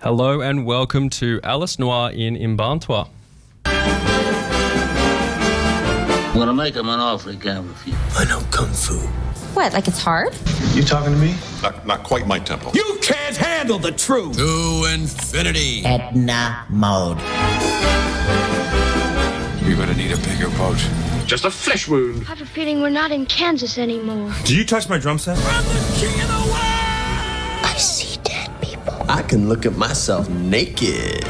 Hello and welcome to Alice Noir in Imbantua. I'm gonna make him an offer he can't refuse. I know Kung Fu. What, like it's hard? You talking to me? Not quite my tempo. You can't handle the truth! To infinity. Edna mode. You're gonna need a bigger boat. Just a flesh wound. I have a feeling we're not in Kansas anymore. Do you touch my drum set? I'm the king of the world. I see dead people. I can look at myself naked.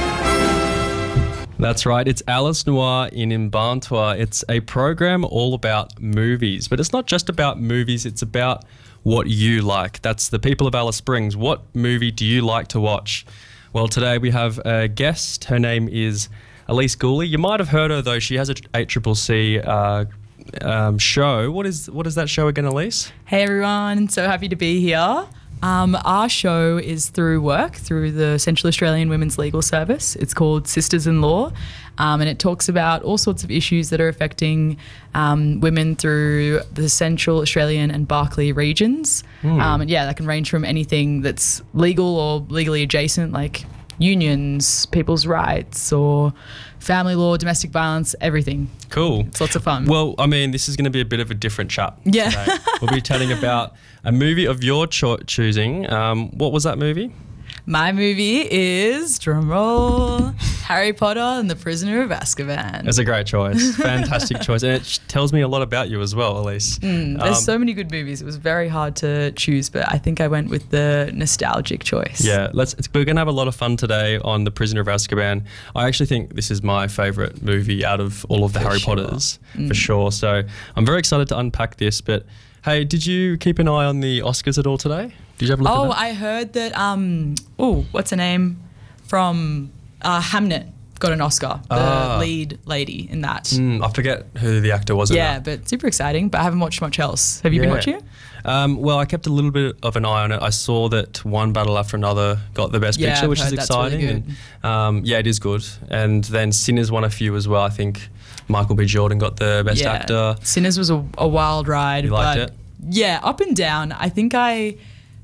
That's right, it's Alice Noir in Imbantua. It's a program all about movies, but it's not just about movies, it's about what you like. That's the people of Alice Springs. What movie do you like to watch? Well, today we have a guest. Her name is Elise Gooley. You might have heard her though. She has a ACCC show. What is that show again, Elise? Hey everyone, so happy to be here. Our show is through the Central Australian Women's Legal Service. It's called Sisters in Law, and it talks about all sorts of issues that are affecting women through the Central Australian and Barkly regions. And yeah, that can range from anything that's legal or legally adjacent, like unions, people's rights, or family law, domestic violence, everything. Cool. It's lots of fun. Well, I mean, this is going to be a bit of a different chat. Yeah. Today. We'll be chatting about a movie of your choosing. What was that movie? My movie is, drumroll, Harry Potter and the Prisoner of Azkaban. It's a great choice. Fantastic choice. And it tells me a lot about you as well, Elise. There's so many good movies. It was very hard to choose, but I think I went with the nostalgic choice. Yeah, we're going to have a lot of fun today on The Prisoner of Azkaban. I actually think this is my favourite movie out of all of the Harry Potters, for sure. So I'm very excited to unpack this, but hey, did you keep an eye on the Oscars at all today? Did you have a look at that? I heard that, what's her name? From Hamnet got an Oscar, the lead lady in that. I forget who the actor was in that. Yeah, but super exciting, but I haven't watched much else. Have you been watching it? Well, I kept a little bit of an eye on it. I saw that One Battle After Another got the Best Picture, which is exciting. Really good. And, it is good. And then Sinners won a few as well. I think Michael B. Jordan got the Best Actor. Sinners was a wild ride. You liked it? Yeah, up and down. I think I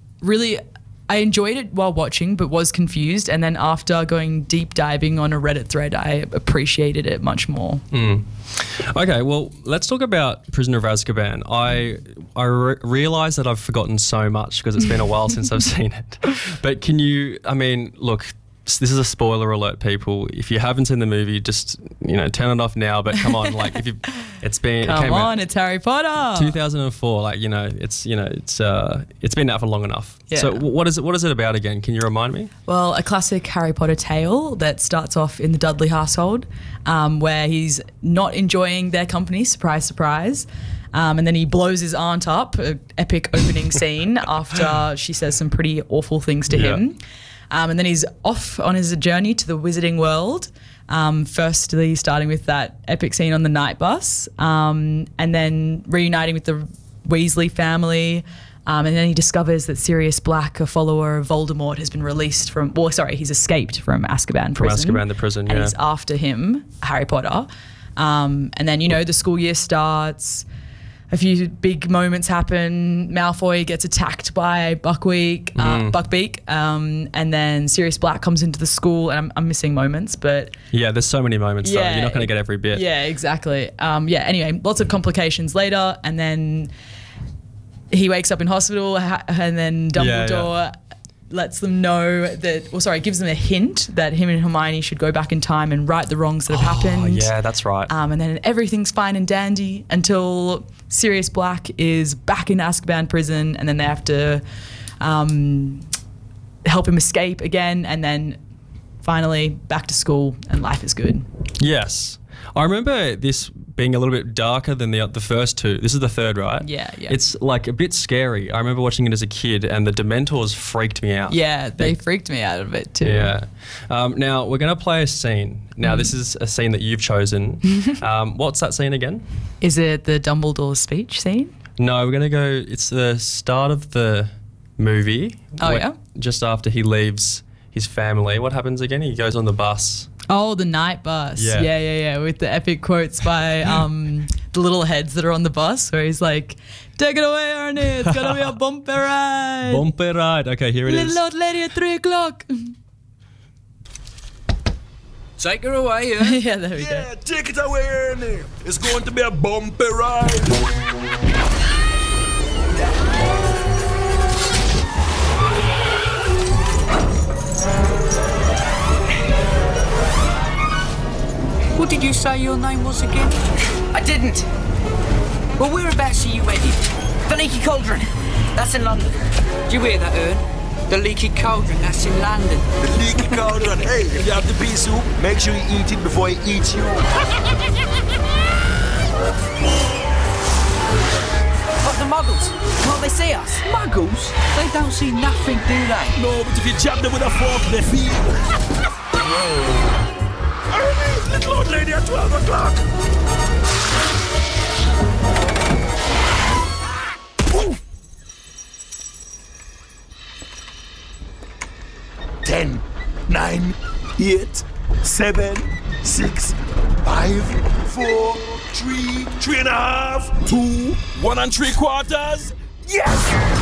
enjoyed it while watching, but was confused. And then after going deep diving on a Reddit thread, I appreciated it much more. Okay, well, let's talk about Prisoner of Azkaban. I realise that I've forgotten so much because it's been a while since I've seen it. But look, this is a spoiler alert, people. If you haven't seen the movie, just turn it off now. But come on, like it's Harry Potter. 2004, it's been out for long enough. Yeah. So what is it about again? Can you remind me? Well, a classic Harry Potter tale that starts off in the Dudley household, where he's not enjoying their company. Surprise, surprise. And then he blows his aunt up. An epic opening scene after she says some pretty awful things to him. And then he's off on his journey to the Wizarding World, firstly starting with that epic scene on the night bus, and then reuniting with the Weasley family, and then he discovers that Sirius Black, a follower of Voldemort, has been released he's escaped from Azkaban prison. From Azkaban the prison, and he's after him, Harry Potter. And then, the school year starts. A few big moments happen. Malfoy gets attacked by Buckbeak, and then Sirius Black comes into the school, and I'm missing moments, but yeah, there's so many moments. Though. You're not going to get every bit. Yeah, exactly. Anyway, lots of complications later, and then he wakes up in hospital, and then Dumbledore lets them know that, gives them a hint that him and Hermione should go back in time and right the wrongs that have happened. Oh, yeah, that's right. And then everything's fine and dandy until Sirius Black is back in Azkaban prison, and then they have to help him escape again, and then finally back to school and life is good. Yes. I remember this being a little bit darker than the first two. This is the third, right? Yeah. It's a bit scary. I remember watching it as a kid, and the Dementors freaked me out. Yeah, they freaked me out a bit too. Yeah. Now, we're going to play a scene. Now, this is a scene that you've chosen. What's that scene again? Is it the Dumbledore speech scene? No, we're going to go, it's the start of the movie. Just after he leaves his family. What happens again? He goes on the bus. Oh, the night bus. Yeah. With the epic quotes by the little heads that are on the bus, where he's like, "Take it away, Ernie. It's gonna be a bumpy ride. Bumpy ride." Okay, here it is. Little old lady at 3 o'clock. Take her away, Ern. Yeah, there we go. Yeah, take it away, Ernie. It's going to be a bumpy ride. What did you say your name was again? I didn't. Well, whereabouts are you headed? The Leaky Cauldron. That's in London. Do you hear that, Ern? The Leaky Cauldron, that's in London. The Leaky Cauldron. Hey, if you have the pea soup, make sure you eat it before it eats you. But the Muggles, can't they see us? Muggles? They don't see nothing, do they? No, but if you chop them with a fork, they feel. Ernie, little old lady at 12 o'clock. Ooh. 10, 9, 8, 7, 6, 5, 4, 3, 3.5, 2, 1 3/4. Yes!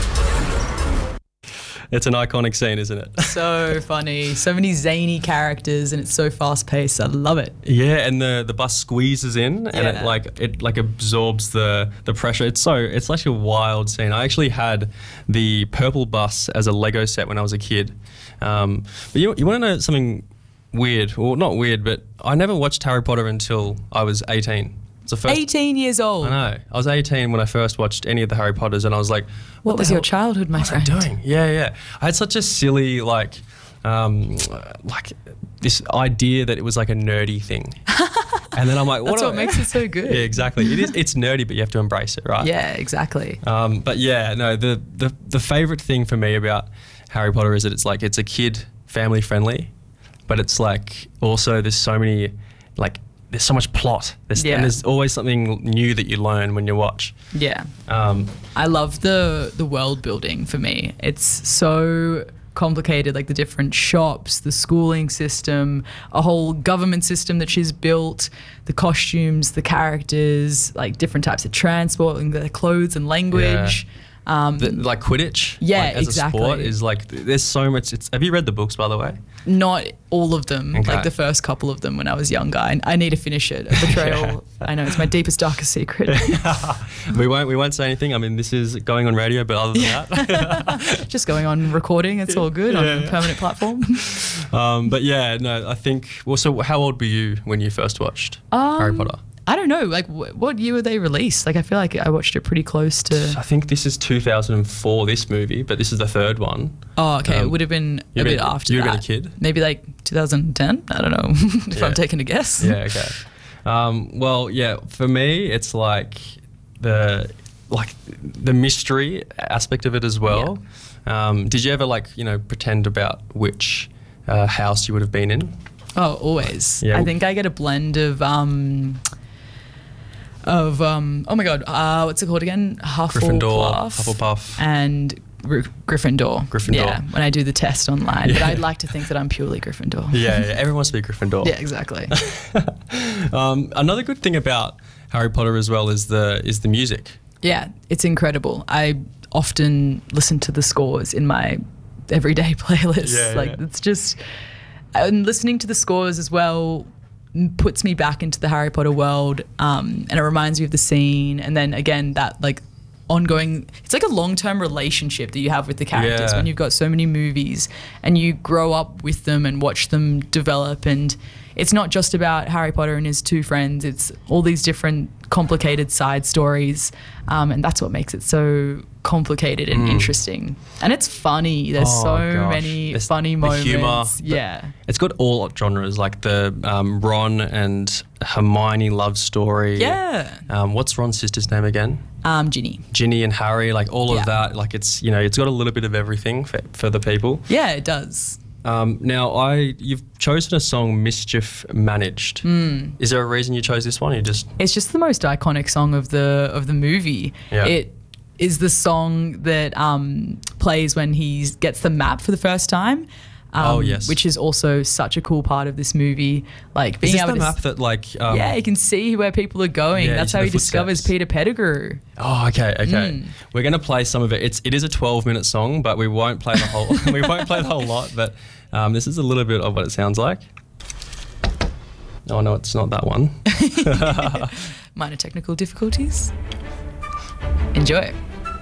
It's an iconic scene, isn't it? So funny. So many zany characters, and it's so fast paced. I love it. Yeah, and the bus squeezes in, and Yeah. it absorbs the pressure. It's like a wild scene. I actually had the purple bus as a Lego set when I was a kid. But you want to know something weird? Well, not weird, but I never watched Harry Potter until I was 18. It's the first. 18 years old. I know. I was 18 when I first watched any of the Harry Potters, and I was like, What was the your hell- childhood, my friend? What was I doing? Yeah. I had such a silly like this idea that it was like a nerdy thing, and then I'm like, That's what makes it so good. Yeah, exactly. It's nerdy, but you have to embrace it, right? Yeah, exactly. But yeah, no. The favorite thing for me about Harry Potter is that it's a kid family friendly, but it's like also there's so many like. There's so much plot. Yeah. And there's always something new that you learn when you watch. Yeah. I love the world building for me. It's so complicated, like the different shops, the schooling system, a whole government system that she's built, the costumes, the characters, like different types of transport, and their clothes and language. Like Quidditch, Yeah, like, as exactly. a sport is like there's so much. Have you read the books, by the way? Not all of them, Okay. like the first couple of them when I was younger. I need to finish it. A betrayal. I know it's my deepest, darkest secret. we won't say anything. I mean, this is going on radio, but other than that, Just going on recording. It's all good on a permanent platform. but yeah, no. I think. Well, so how old were you when you first watched Harry Potter? I don't know. Like, what year were they released? Like, I feel like I watched it pretty close to. I think this is 2004. This movie, but this is the third one. Oh, okay. It would have been a bit after you'd that. have been a kid. Maybe like 2010. I don't know if Yeah. I'm taking a guess. Yeah. Okay. Well, yeah. For me, it's like the mystery aspect of it as well. Did you ever pretend about which house you would have been in? Oh, always. Yeah. I think I get a blend of oh my god, what's it called again? Hufflepuff. and Gryffindor. Gryffindor. Yeah, when I do the test online. But I'd like to think that I'm purely Gryffindor. Yeah, everyone wants to be Gryffindor. Yeah, exactly. Another good thing about Harry Potter as well is the music. Yeah, it's incredible. I often listen to the scores in my everyday playlist. It's just, and listening to the scores as well puts me back into the Harry Potter world, and it reminds me of the scene. And then again, that like ongoing, it's like a long-term relationship that you have with the characters when you've got so many movies and you grow up with them and watch them develop. And it's not just about Harry Potter and his two friends, it's all these different complicated side stories, and that's what makes it so complicated and interesting. And it's funny. There's many funny moments. Humor. Yeah. It's got all genres, like the Ron and Hermione love story. Yeah. What's Ron's sister's name again? Ginny. Ginny and Harry, like all Yeah. of that. Like it's it's got a little bit of everything for the people. Yeah, it does. Now you've chosen a song, Mischief Managed. Is there a reason you chose this one? You just It's just the most iconic song of the movie. Yeah. It is the song that plays when he gets the map for the first time. Yes. Which is also such a cool part of this movie. Like being is this able the to map that like yeah, you can see where people are going. Yeah, That's you how see he the discovers footsteps. Peter Pettigrew. Oh, okay. We're gonna play some of it. It is a 12-minute song, but we won't play the whole. We won't play the whole lot. But this is a little bit of what it sounds like. Oh no, it's not that one. Minor technical difficulties. Enjoy.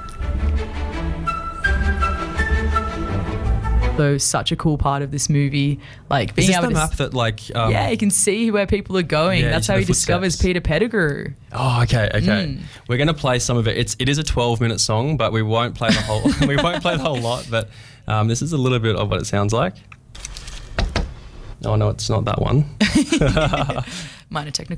So such a cool part of this movie, like being Is this able the to map that like? yeah, you can see where people are going. Yeah, That's into how the he discovers footsteps. Peter Pettigrew. Oh, okay. We're gonna play some of it. It is a 12-minute song, but we won't play the whole. We won't play the whole lot, but this is a little bit of what it sounds like. Oh no, it's not that one. Minor technical